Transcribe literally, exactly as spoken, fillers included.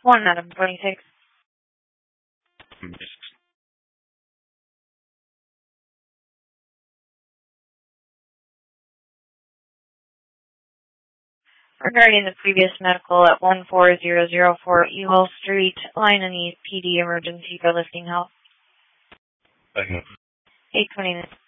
one Adam twenty-six. Regarding the previous medical at one four zero zero four Ewell Street, Line and East P D emergency for lifting health. Thank you. eight twenty-nine.